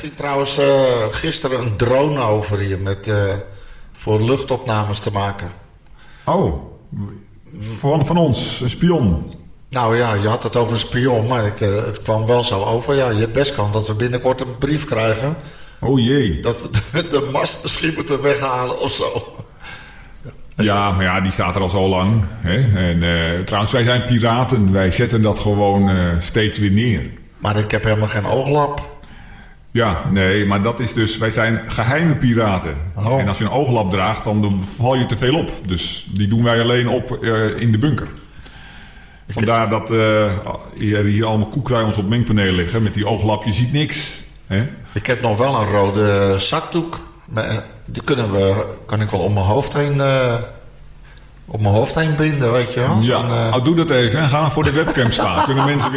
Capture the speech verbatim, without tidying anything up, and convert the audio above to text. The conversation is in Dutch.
ging trouwens uh, gisteren een drone over hier met, uh, voor luchtopnames te maken. Oh, van, van ons, een spion. Nou ja, je had het over een spion, maar ik, uh, het kwam wel zo over. Ja, je hebt best kans dat we binnenkort een brief krijgen. Oh jee. Dat we de, de mast misschien moeten weghalen of zo. Ja, maar ja, die staat er al zo lang. Hè? En uh, trouwens, wij zijn piraten. Wij zetten dat gewoon uh, steeds weer neer. Maar ik heb helemaal geen ooglap. Ja, nee, maar dat is dus... Wij zijn geheime piraten. Oh. En als je een ooglap draagt, dan val je te veel op. Dus die doen wij alleen op uh, in de bunker. Vandaar dat uh, hier, hier allemaal koekruimels op mengpaneel liggen. Met die ooglap, je ziet niks. Hè? Ik heb nog wel een rode zakdoek. Die kunnen we, kan ik wel om mijn hoofd heen, uh, op mijn hoofd heen binden, weet je wel. Ja, uh... oh, doe dat even en ga voor de webcam staan. Kunnen mensen